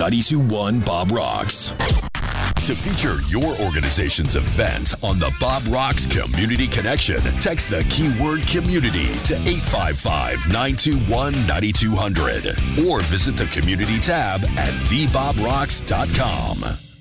92.1 Bob Rocks. To feature your organization's event on the Bob Rocks Community Connection, text the keyword community to 855-921-9200 or visit the community tab at thebobrocks.com.